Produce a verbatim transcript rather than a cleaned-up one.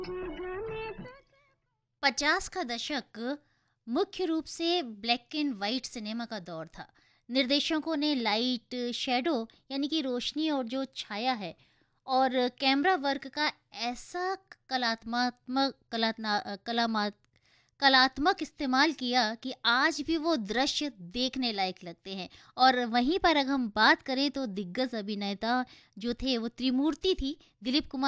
पचास का दशक मुख्य रूप से ब्लैक एंड वाइट सिनेमा का दौर था। निर्देशकों ने लाइट, शैडो यानी कि रोशनी और जो छाया है और कैमरा वर्क का ऐसा कलात्मक कलात्मा कलामा कलात्मक इस्तेमाल किया कि आज भी वो दृश्य देखने लायक लगते हैं। और वहीं पर अगर हम बात करें तो दिग्गज अभिनेता जो थे वो त्रिमूर्ति थी, दिलीप कुमार